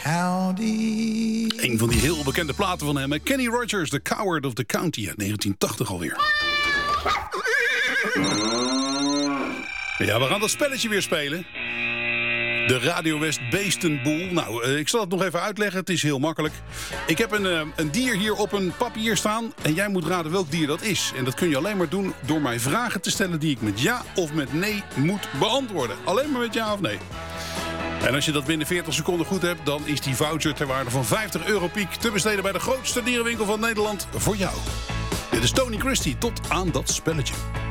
county. Een van die heel bekende platen van hem. Kenny Rogers, The Coward of the County uit 1980 alweer. Ja, we gaan dat spelletje weer spelen. De Radio West Beestenboel. Nou, ik zal het nog even uitleggen. Het is heel makkelijk. Ik heb een dier hier op een papier staan. En jij moet raden welk dier dat is. En dat kun je alleen maar doen door mij vragen te stellen die ik met ja of met nee moet beantwoorden. Alleen maar met ja of nee. En als je dat binnen 40 seconden goed hebt, dan is die voucher ter waarde van €50 piek te besteden bij de grootste dierenwinkel van Nederland voor jou. Dit is Tony Christie. Tot aan dat spelletje.